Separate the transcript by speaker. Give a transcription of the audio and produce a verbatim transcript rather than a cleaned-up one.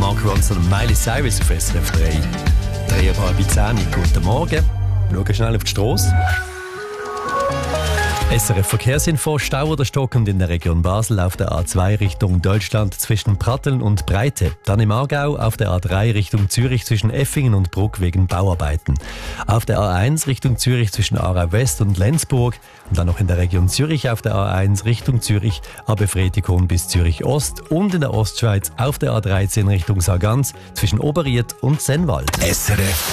Speaker 1: Mark Ronson und Miley Cyrus auf S R F drei. drei Uhr halb zehn. Guten Morgen. Wir schauen schnell auf die Strasse. S R F Verkehrsinfo: Stau oder stockend in der Region Basel auf der A zwei Richtung Deutschland zwischen Pratteln und Breite. Dann im Aargau auf der A drei Richtung Zürich zwischen Effingen und Bruck wegen Bauarbeiten. Auf der A eins Richtung Zürich zwischen Aarau West und Lenzburg. Und dann noch in der Region Zürich auf der A eins Richtung Zürich, Abbefretikon bis Zürich Ost. Und in der Ostschweiz auf der A dreizehn Richtung Sargans zwischen Oberried und Sennwald.
Speaker 2: S R F